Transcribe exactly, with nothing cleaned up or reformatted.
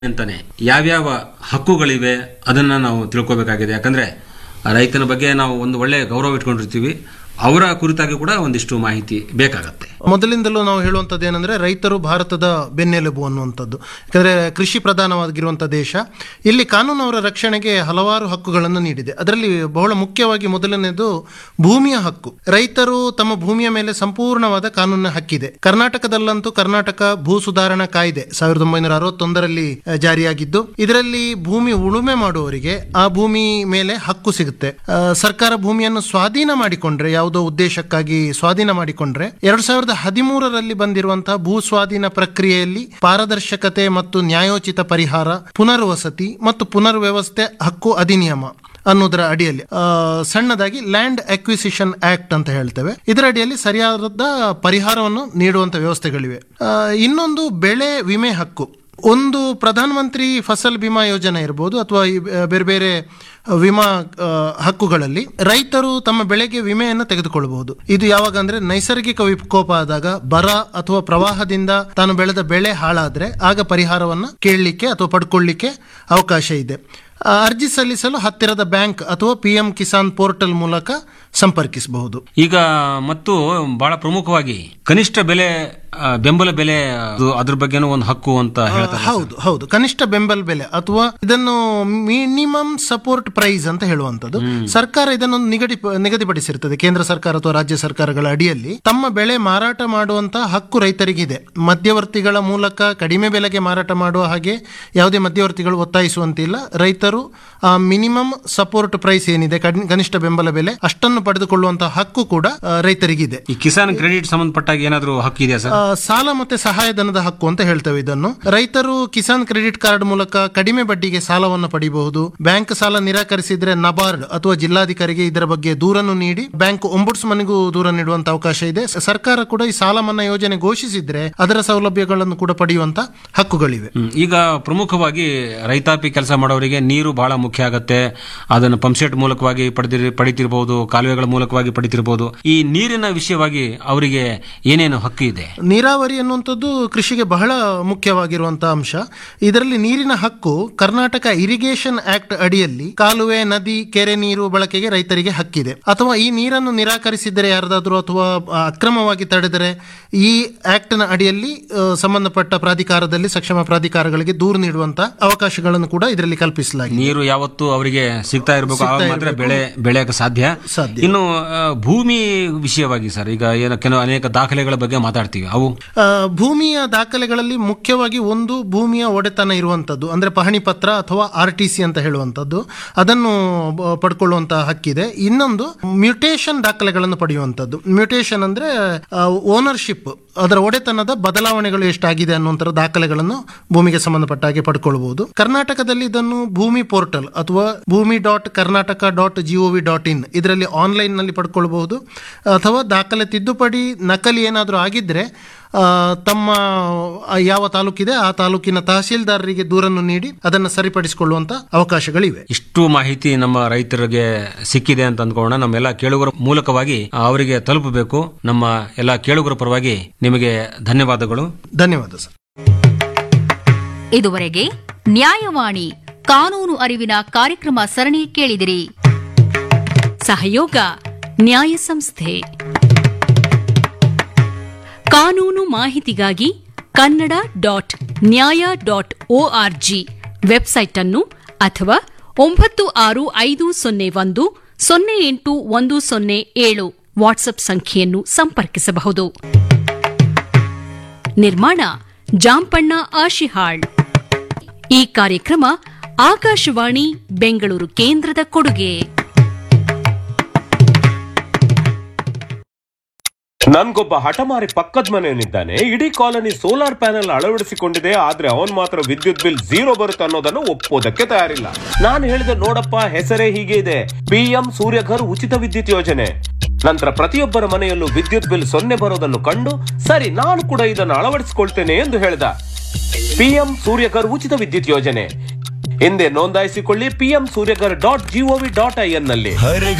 ಅಂತಾನೆ ಯಾವ್ಯಾವ ಹಕ್ಕುಗಳಿವೆ ಅದನ್ನ ನಾವು ತಿಳ್ಕೋಬೇಕಾಗಿದೆ. ಯಾಕಂದ್ರೆ ರೈತನ ಬಗ್ಗೆ ನಾವು ಒಂದು ಒಳ್ಳೆ ಗೌರವ ಇಟ್ಕೊಂಡಿರ್ತೀವಿ, ಅವರ ಕುರಿತಾಗಿ ಕೂಡ ಒಂದಿಷ್ಟು ಮಾಹಿತಿ ಬೇಕಾಗತ್ತೆ. ಮೊದಲಿಂದಲೂ ನಾವು ಹೇಳುವಂಥದ್ದು ಏನಂದ್ರೆ ರೈತರು ಭಾರತದ ಬೆನ್ನೆಲುಬು ಅನ್ನುವಂಥದ್ದು. ಯಾಕಂದ್ರೆ ಕೃಷಿ ಪ್ರಧಾನವಾಗಿರುವಂಥ ದೇಶ. ಇಲ್ಲಿ ಕಾನೂನು ಅವರ ರಕ್ಷಣೆಗೆ ಹಲವಾರು ಹಕ್ಕುಗಳನ್ನು ನೀಡಿದೆ. ಅದರಲ್ಲಿ ಬಹಳ ಮುಖ್ಯವಾಗಿ ಮೊದಲನೇದು ಭೂಮಿಯ ಹಕ್ಕು. ರೈತರು ತಮ್ಮ ಭೂಮಿಯ ಮೇಲೆ ಸಂಪೂರ್ಣವಾದ ಕಾನೂನಿನ ಹಕ್ಕಿದೆ. ಕರ್ನಾಟಕದಲ್ಲಂತೂ ಕರ್ನಾಟಕ ಭೂ ಸುಧಾರಣಾ ಕಾಯ್ದೆ ಸಾವಿರದ ಒಂಬೈನೂರ ಅರವತ್ತೊಂದರಲ್ಲಿ ಜಾರಿಯಾಗಿದ್ದು, ಇದರಲ್ಲಿ ಭೂಮಿ ಉಳುಮೆ ಮಾಡುವವರಿಗೆ ಆ ಭೂಮಿ ಮೇಲೆ ಹಕ್ಕು ಸಿಗುತ್ತೆ. ಸರ್ಕಾರ ಭೂಮಿಯನ್ನು ಸ್ವಾಧೀನ ಮಾಡಿಕೊಂಡ್ರೆ, ಯಾವುದೋ ಉದ್ದೇಶಕ್ಕಾಗಿ ಸ್ವಾಧೀನ ಮಾಡಿಕೊಂಡ್ರೆ, ಎರಡ್ ಸಾವಿರದ ಹದಿಮೂರರಲ್ಲಿ ಬಂದಿರುವಂತಹ ಭೂ ಸ್ವಾಧೀನ ಪ್ರಕ್ರಿಯೆಯಲ್ಲಿ ಪಾರದರ್ಶಕತೆ ಮತ್ತು ನ್ಯಾಯೋಚಿತ ಪರಿಹಾರ, ಪುನರ್ವಸತಿ ಮತ್ತು ಪುನರ್ವ್ಯವಸ್ಥೆ ಹಕ್ಕು ಅಧಿನಿಯಮ ಅನ್ನೋದರ ಅಡಿಯಲ್ಲಿ ಸಣ್ಣದಾಗಿ ಲ್ಯಾಂಡ್ ಅಕ್ವಿಸಿಷನ್ ಆಕ್ಟ್ ಅಂತ ಹೇಳ್ತೇವೆ. ಇದರ ಅಡಿಯಲ್ಲಿ ಸರಿಯಾದ ಪರಿಹಾರವನ್ನು ನೀಡುವಂತ ವ್ಯವಸ್ಥೆಗಳಿವೆ. ಇನ್ನೊಂದು ಬೆಳೆ ವಿಮೆ ಹಕ್ಕು. ಒಂದು ಪ್ರಧಾನಮಂತ್ರಿ ಫಸಲ್ ಬಿಮಾ ಯೋಜನೆ ಇರಬಹುದು ಅಥವಾ ಬೇರೆ ಬೇರೆ ವಿಮಾ ಹಕ್ಕುಗಳಲ್ಲಿ ರೈತರು ತಮ್ಮ ಬೆಳೆಗೆ ವಿಮೆಯನ್ನು ತೆಗೆದುಕೊಳ್ಳಬಹುದು. ಇದು ಯಾವಾಗ ಅಂದ್ರೆ ನೈಸರ್ಗಿಕ ವಿಕೋಪ ಆದಾಗ, ಬರ ಅಥವಾ ಪ್ರವಾಹದಿಂದ ತಾನು ಬೆಳೆದ ಬೆಳೆ ಹಾಳಾದ್ರೆ ಆಗ ಪರಿಹಾರವನ್ನು ಕೇಳಲಿಕ್ಕೆ ಅಥವಾ ಪಡ್ಕೊಳ್ಳಿಕ್ಕೆ ಅವಕಾಶ ಇದೆ. ಅರ್ಜಿ ಸಲ್ಲಿಸಲು ಹತ್ತಿರದ ಬ್ಯಾಂಕ್ ಅಥವಾ ಪಿ ಎಂ ಕಿಸಾನ್ ಪೋರ್ಟಲ್ ಮೂಲಕ ಸಂಪರ್ಕಿಸಬಹುದು. ಈಗ ಮತ್ತು ಬಹಳ ಪ್ರಮುಖವಾಗಿ ಕನಿಷ್ಠ ಬೆಲೆ ಬೆಂಬಲ ಬೆಲೆ ಅದ್ರ ಬಗ್ಗೆನೂ ಒಂದು ಹಕ್ಕು ಅಂತ ಹೇಳ್ತಾರೆ. ಹೌದು ಹೌದು ಕನಿಷ್ಠ ಬೆಂಬಲ ಬೆಲೆ ಅಥವಾ ಇದನ್ನು ಮಿನಿಮಮ್ ಸಪೋರ್ಟ್ ಪ್ರೈಸ್ ಅಂತ ಹೇಳುವಂತದ್ದು. ಸರ್ಕಾರ ಇದನ್ನು ನಿಗದಿ ನಿಗದಿಪಡಿಸಿರ್ತದೆ. ಕೇಂದ್ರ ಸರ್ಕಾರ ಅಥವಾ ರಾಜ್ಯ ಸರ್ಕಾರಗಳ ಅಡಿಯಲ್ಲಿ ತಮ್ಮ ಬೆಳೆ ಮಾರಾಟ ಮಾಡುವಂತಹ ಹಕ್ಕು ರೈತರಿಗಿದೆ. ಮಧ್ಯವರ್ತಿಗಳ ಮೂಲಕ ಕಡಿಮೆ ಬೆಲೆಗೆ ಮಾರಾಟ ಮಾಡುವ ಹಾಗೆ ಯಾವುದೇ ಮಧ್ಯವರ್ತಿಗಳು ಒತ್ತಾಯಿಸುವಂತಿಲ್ಲ. ರೈತರು ಆ ಮಿನಿಮಮ್ ಸಪೋರ್ಟ್ ಪ್ರೈಸ್ ಏನಿದೆ, ಕನಿಷ್ಠ ಬೆಂಬಲ ಬೆಲೆ, ಅಷ್ಟನ್ನು ಪಡೆದುಕೊಳ್ಳುವಂತಹ ಹಕ್ಕು ಕೂಡ ರೈತರಿಗಿದೆ. ಈ ಕಿಸಾನ್ ಕ್ರೆಡಿಟ್ ಸಂಬಂಧಪಟ್ಟಾಗ ಏನಾದರೂ ಹಕ್ಕು ಇದೆಯಾ ಸರ್? ಸಾಲ ಮತ್ತೆ ಸಹಾಯಧನದ ಹಕ್ಕು ಅಂತ ಹೇಳ್ತೇವೆ ಇದನ್ನು. ರೈತರು ಕಿಸಾನ್ ಕ್ರೆಡಿಟ್ ಕಾರ್ಡ್ ಮೂಲಕ ಕಡಿಮೆ ಬಡ್ಡಿಗೆ ಸಾಲವನ್ನು ಪಡೆಯಬಹುದು. ಬ್ಯಾಂಕ್ ಸಾಲ ನಿರಾಕರಿಸಿದ್ರೆ ನಬಾರ್ಡ್ ಅಥವಾ ಜಿಲ್ಲಾಧಿಕಾರಿಗೆ ಇದರ ಬಗ್ಗೆ ದೂರನ್ನು ನೀಡಿ ಬ್ಯಾಂಕ್ ಒಂಬುಡ್ಸ್ಮನ್ಗೂ ದೂರ ನೀಡುವಂತ ಅವಕಾಶ ಇದೆ. ಸರ್ಕಾರ ಕೂಡ ಈ ಸಾಲ ಮನ್ನಾ ಯೋಜನೆ ಘೋಷಿಸಿದ್ರೆ ಅದರ ಸೌಲಭ್ಯಗಳನ್ನು ಕೂಡ ಪಡೆಯುವಂತ ಹಕ್ಕುಗಳಿವೆ. ಈಗ ಪ್ರಮುಖವಾಗಿ ರೈತಾಪಿ ಕೆಲಸ ಮಾಡೋರಿಗೆ ನೀರು ಬಹಳ ಮುಖ್ಯ ಆಗತ್ತೆ. ಅದನ್ನು ಪಂಪ್ಸೆಟ್ ಮೂಲಕವಾಗಿ ಪಡೆದಿರ ಪಡಿತಿರಬಹುದು, ಕಾಲುವೆಗಳ ಮೂಲಕವಾಗಿ ಪಡಿತಿರಬಹುದು. ಈ ನೀರಿನ ವಿಷಯವಾಗಿ ಅವರಿಗೆ ಏನೇನು ಹಕ್ಕು ಇದೆ? ನೀರಾವರಿ ಅನ್ನುವಂಥದ್ದು ಕೃಷಿಗೆ ಬಹಳ ಮುಖ್ಯವಾಗಿರುವಂತಹ ಅಂಶ. ಇದರಲ್ಲಿ ನೀರಿನ ಹಕ್ಕು ಕರ್ನಾಟಕ ಇರಿಗೇಷನ್ ಆಕ್ಟ್ ಅಡಿಯಲ್ಲಿ ಕಾಲುವೆ, ನದಿ, ಕೆರೆ ನೀರು ಬಳಕೆಗೆ ರೈತರಿಗೆ ಹಕ್ಕಿದೆ. ಅಥವಾ ಈ ನೀರನ್ನು ನಿರಾಕರಿಸಿದರೆ ಯಾರದಾದ್ರೂ ಅಥವಾ ಅಕ್ರಮವಾಗಿ ತಡೆದರೆ ಈ ಆಕ್ಟ್ ನ ಅಡಿಯಲ್ಲಿ ಸಂಬಂಧಪಟ್ಟ ಪ್ರಾಧಿಕಾರದಲ್ಲಿ ಸಕ್ಷಮ ಪ್ರಾಧಿಕಾರಗಳಿಗೆ ದೂರು ನೀಡುವಂತ ಅವಕಾಶಗಳನ್ನು ಕೂಡ ಇದರಲ್ಲಿ ಕಲ್ಪಿಸಲಾಗಿದೆ. ನೀರು ಯಾವತ್ತು ಅವರಿಗೆ ಸಿಗ್ತಾ ಇರಬೇಕು, ಮಾತ್ರ ಬೆಳೆ ಬೆಳೆಯಕ್ಕೆ ಸಾಧ್ಯ. ಇನ್ನು ಭೂಮಿ ವಿಷಯವಾಗಿ ಸರ್, ಈಗ ಏನು ಕೆಲವು ಅನೇಕ ದಾಖಲೆಗಳ ಬಗ್ಗೆ ಮಾತಾಡ್ತೀವಿ. ಅವು ಭೂಮಿಯ ದಾಖಲೆಗಳಲ್ಲಿ ಮುಖ್ಯವಾಗಿ ಒಂದು ಭೂಮಿಯ ಒಡೆತನ ಇರುವಂತದ್ದು, ಅಂದ್ರೆ ಪಹಣಿ ಪತ್ರ ಅಥವಾ ಆರ್ ಟಿ ಸಿ ಅಂತ ಹೇಳುವಂತದ್ದು, ಅದನ್ನು ಪಡ್ಕೊಳ್ಳುವಂತಹ ಹಕ್ಕಿದೆ. ಇನ್ನೊಂದು ಮ್ಯೂಟೇಷನ್ ದಾಖಲೆಗಳನ್ನು ಪಡೆಯುವಂತದ್ದು. ಮ್ಯೂಟೇಷನ್ ಅಂದ್ರೆ ಓನರ್ಶಿಪ್, ಅದರ ಒಡೆತನದ ಬದಲಾವಣೆಗಳು ಎಷ್ಟಾಗಿದೆ ಅನ್ನುವಂಥ ದಾಖಲೆಗಳನ್ನು ಭೂಮಿಗೆ ಸಂಬಂಧಪಟ್ಟ ಹಾಗೆ ಪಡ್ಕೊಳ್ಬಹುದು. ಕರ್ನಾಟಕದಲ್ಲಿ ಇದನ್ನು ಭೂಮಿ ಪೋರ್ಟಲ್ ಅಥವಾ ಭೂಮಿ dot Karnataka dot gov dot in ಇದರಲ್ಲಿ ಆನ್ಲೈನ್ ನಲ್ಲಿ ಪಡ್ಕೊಳ್ಬಹುದು. ಅಥವಾ ದಾಖಲೆ ತಿದ್ದುಪಡಿ, ನಕಲಿ ಏನಾದರೂ ಆಗಿದ್ರೆ ತಮ್ಮ ಯಾವ ತಾಲೂಕಿದೆ ಆ ತಾಲೂಕಿನ ತಹಸೀಲ್ದಾರರಿಗೆ ದೂರನ್ನು ನೀಡಿ ಅದನ್ನು ಸರಿಪಡಿಸಿಕೊಳ್ಳುವಂತ ಅವಕಾಶಗಳಿವೆ. ಇಷ್ಟು ಮಾಹಿತಿ ನಮ್ಮ ರೈತರಿಗೆ ಸಿಕ್ಕಿದೆ ಅಂತ ಅಂದ್ಕೊಳ್ಳೋಣ. ನಮ್ಮೆಲ್ಲ ಕೇಳುಗರ ಮೂಲಕವಾಗಿ ಅವರಿಗೆ ತಲುಪಬೇಕು. ನಮ್ಮ ಎಲ್ಲ ಕೇಳುಗರ ಪರವಾಗಿ ನಿಮಗೆ ಧನ್ಯವಾದಗಳು. ಧನ್ಯವಾದ ಸರ್. ಇದುವರೆಗೆ ನ್ಯಾಯವಾಣಿ ಕಾನೂನು ಅರಿವಿನ ಕಾರ್ಯಕ್ರಮ ಸರಣಿ ಕೇಳಿದಿರಿ. ಸಹಯೋಗ ನ್ಯಾಯ ಸಂಸ್ಥೆ. ಕಾನೂನು ಮಾಹಿತಿಗಾಗಿ ಕನ್ನಡ ಡಾಟ್ ನ್ಯಾಯ ಡಾಟ್ ಒಆರ್ಜಿ ವೆಬ್ಸೈಟ್ ಅನ್ನು ಅಥವಾ ಒಂಬತ್ತು ಆರು ಐದು ಸೊನ್ನೆ ಒಂದು ಸೊನ್ನೆ ಎಂಟು ಒಂದು ಸೊನ್ನೆ ಏಳು ವಾಟ್ಸ್ಆಪ್ ಸಂಖ್ಯೆಯನ್ನು ಸಂಪರ್ಕಿಸಬಹುದು. ನಿರ್ಮಾಣ ಜಾಂಪಣ್ಣ ಆಶಿಹಾಳ್. ಈ ಕಾರ್ಯಕ್ರಮ ಆಕಾಶವಾಣಿ ಬೆಂಗಳೂರು ಕೇಂದ್ರದ ಕೊಡುಗೆ. ನನ್ಗೊಬ್ಬ ಹಠಮಾರಿ ಪಕ್ಕದ ಮನೆಯಲ್ಲಿದ್ದಾನೆ. ಇಡೀ ಕಾಲನಿ ಸೋಲಾರ್ ಪ್ಯಾನೆಲ್ ಅಳವಡಿಸಿಕೊಂಡಿದೆ, ಆದ್ರೆ ಅವನ್ ಮಾತ್ರ ವಿದ್ಯುತ್ ಬಿಲ್ ಝೀರೋ ಬರುತ್ತೆ ಅನ್ನೋದನ್ನು ಒಪ್ಪೋದಕ್ಕೆ ತಯಾರಿಲ್ಲ. ನಾನು ಹೇಳಿದೆ, ನೋಡಪ್ಪ, ಹೆಸರೇ ಹೀಗೆ ಇದೆ, ಪಿಎಂ ಸೂರ್ಯಘರ್ ಉಚಿತ ವಿದ್ಯುತ್ ಯೋಜನೆ. ನಂತರ ಪ್ರತಿಯೊಬ್ಬರ ಮನೆಯಲ್ಲೂ ವಿದ್ಯುತ್ ಬಿಲ್ ಸೊನ್ನೆ ಬರೋದನ್ನು ಕಂಡು, ಸರಿ ನಾನು ಕೂಡ ಇದನ್ನು ಅಳವಡಿಸಿಕೊಳ್ತೇನೆ ಎಂದು ಹೇಳಿದ. ಪಿಎಂ ಸೂರ್ಯಘರ್ ಉಚಿತ ವಿದ್ಯುತ್ ಯೋಜನೆ ಹಿಂದೆ ನೋಂದಾಯಿಸಿಕೊಳ್ಳಿ PM Surya Ghar dot gov dot I N ನಲ್ಲಿ.